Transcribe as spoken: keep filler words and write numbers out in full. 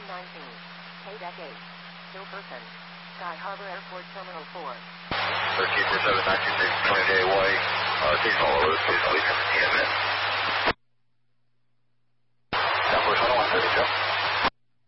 nineteen. K-Deck eight. Still person. Sky Harbor Airport Terminal four. thirteen four seven nine two six twenty day away. Uh, take follow, please, please, ten minutes.